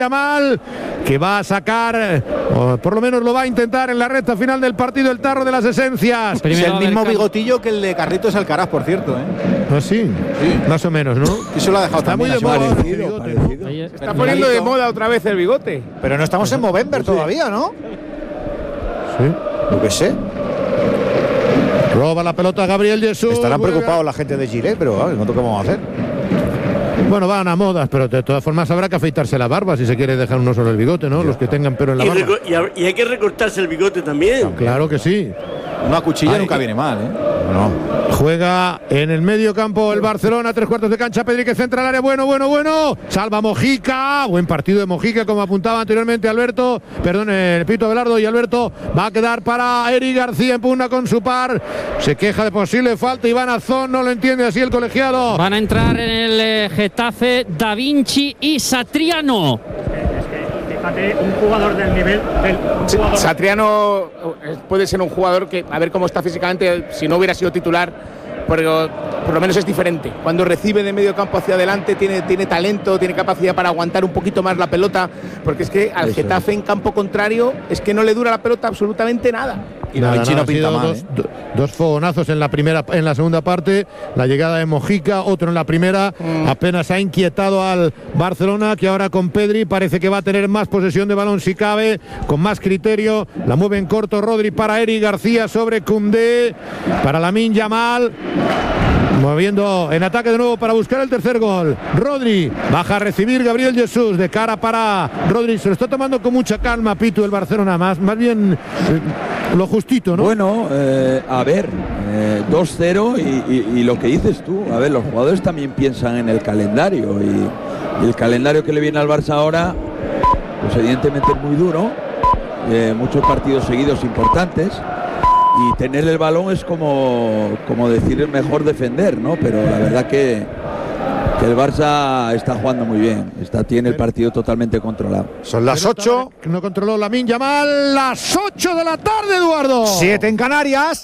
Yamal, que va a sacar, o por lo menos lo va a intentar en la recta final del partido, el tarro de las esencias. Es el mismo bigotillo que el de Carlitos Alcaraz, por cierto, ¿eh? ¿Ah, sí? Más o menos, ¿no? Eso lo ha dejado Está muy también. de moda. Parecido. Se está poniendo de moda otra vez el bigote. Pero no estamos en Movember todavía, ¿no? Sí. Lo que sé. Roba la pelota Gabriel Jesús. Estarán preocupados la gente de Gilet, pero ¿no? ¿Qué vamos a hacer? Bueno, van a modas, pero de todas formas habrá que afeitarse la barba si se quiere dejar uno solo el bigote, ¿no? Los que tengan pelo en la barba. Y hay que recortarse el bigote también. Claro que sí. Una cuchilla nunca viene mal, ¿eh? No. Juega en el medio campo el Barcelona, 3/4 de cancha. Pedri que centra el área. Bueno. Salva Mojica. Buen partido de Mojica, como apuntaba anteriormente Alberto. Perdón, Pito Velardo. Y Alberto va a quedar para Eric García en pugna con su par. Se queja de posible falta. Iván Azón no lo entiende así el colegiado. Van a entrar en el Getafe Da Vinci y Satriano. Fíjate, un jugador del nivel del Satriano puede ser un jugador que, a ver cómo está físicamente, si no hubiera sido titular, pero por lo menos es diferente. Cuando recibe de medio campo hacia adelante tiene talento, tiene capacidad para aguantar un poquito más la pelota, porque es que al Getafe en campo contrario es que no le dura la pelota absolutamente nada. Y Da Vinci no pinta mal. Dos fogonazos en la segunda parte, la llegada de Mojica, otro en la primera. Apenas ha inquietado al Barcelona, que ahora con Pedri parece que va a tener más posesión de balón si cabe, con más criterio. La mueve en corto Rodri para Eric García sobre Koundé, para Lamine Yamal. Moviendo en ataque de nuevo para buscar el tercer gol. Rodri baja a recibir Gabriel Jesús, de cara para Rodri. Se lo está tomando con mucha calma Pitu el Barcelona, más bien lo justito, ¿no? Bueno, a ver, 2-0 y lo que dices tú, a ver, los jugadores también piensan en el calendario y el calendario que le viene al Barça ahora, pues evidentemente es muy duro, muchos partidos seguidos importantes. Y tener el balón es como decir mejor defender, ¿no? Pero la verdad que el Barça está jugando muy bien. Tiene el partido totalmente controlado. Son las 8. No controló Lamine Yamal. Las 8 de la tarde, Eduardo. 7 en Canarias.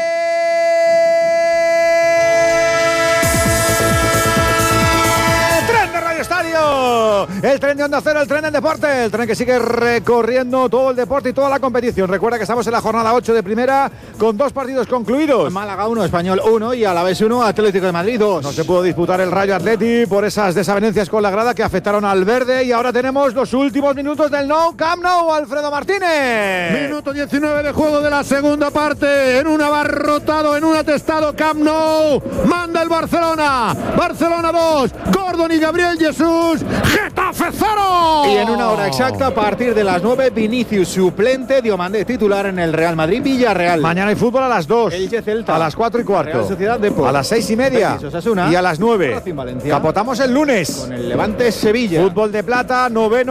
El tren de Onda Cero, el tren del deporte, el tren que sigue recorriendo todo el deporte y toda la competición. Recuerda que estamos en la jornada 8 de primera con 2 partidos concluidos. Málaga 1, Español 1 y Alavés 1, Atlético de Madrid 2. No se pudo disputar el Rayo Atleti por esas desavenencias con la grada que afectaron al verde, y ahora tenemos los últimos minutos del Nou Camp Nou. Alfredo Martínez. Minuto 19 de juego de la segunda parte, en un abarrotado, en un atestado Camp Nou. Manda el Barcelona. Barcelona 2, Gordon y Gabriel Jesús. Getafe 0. Y en una hora exacta, a partir de las 9, Vinicius suplente, Diomandé titular en el Real Madrid Villarreal. Mañana hay fútbol a las 2, Elche Celta, a las 4:15, Real Sociedad Depor, a las 6:30 Betis Osasuna, y a las 9. Racing Valencia. Capotamos el lunes con el Levante Sevilla. Fútbol de plata,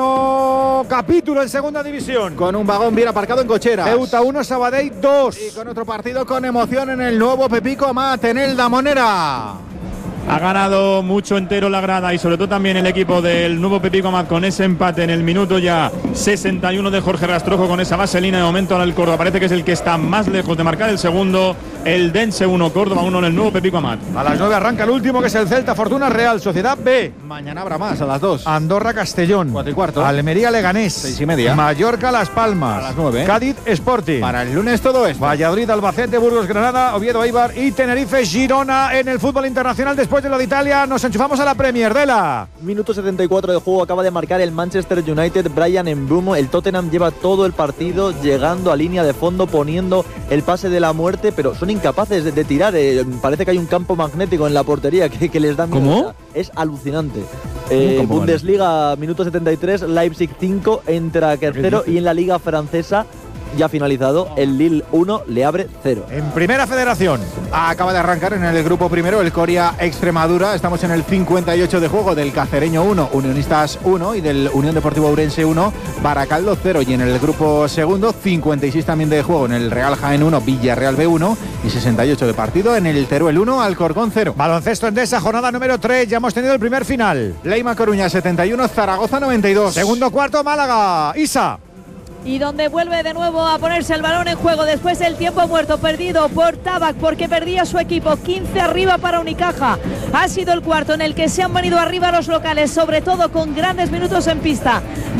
9º capítulo en segunda división, Con un vagón bien aparcado en Cocheras. Ceuta 1, Sabadell 2. Y con otro partido con emoción en el nuevo Pepico Amat, en el Damonera. Ha ganado mucho entero la grada y sobre todo también el equipo del nuevo Pepico Amat con ese empate en el minuto ya 61 de Jorge Rastrojo con esa vaselina. De momento ahora el Córdoba parece que es el que está más lejos de marcar el segundo. El Dense 1, Córdoba 1 en el nuevo Pepico Amat. A las 9 arranca el último, que es el Celta Fortuna Real Sociedad B. Mañana habrá más a las 2. Andorra Castellón. 4:15. Almería Leganés. 6:30. Mallorca Las Palmas. A las 9. Cádiz Sporting. Para el lunes todo esto. Valladolid Albacete, Burgos Granada, Oviedo Eibar y Tenerife Girona. En el fútbol internacional, después de lo de Italia, nos enchufamos a la Premier. Dela. Minuto 74 de juego, acaba de marcar el Manchester United, Bryan Mbeumo. El Tottenham lleva todo el partido llegando a línea de fondo, poniendo el pase de la muerte, pero son incapaces de tirar. Parece que hay un campo magnético en la portería que les da miedo. ¿Cómo? Es alucinante. Bundesliga, minuto 73, Leipzig 5, entra tercero, y en la liga francesa, ya finalizado, el Lille 1, Le Havre 0. En Primera Federación. Acaba de arrancar en el grupo primero el Coria Extremadura. Estamos en el 58 de juego del Cacereño 1, Unionistas 1 y del Unión Deportivo Ourense 1, Baracaldo 0. Y en el grupo segundo, 56 también de juego en el Real Jaén 1, Villarreal B1 y 68 de partido en el Teruel 1, Alcorcón 0. Baloncesto Endesa, jornada número 3. Ya hemos tenido el primer final. Leima Coruña 71, Zaragoza 92. Segundo cuarto, Málaga. Isa. y donde vuelve de nuevo a ponerse el balón en juego después del tiempo muerto perdido por Tabac porque perdía su equipo. 15 arriba para Unicaja. Ha sido el cuarto en el que se han venido arriba los locales, sobre todo con grandes minutos en pista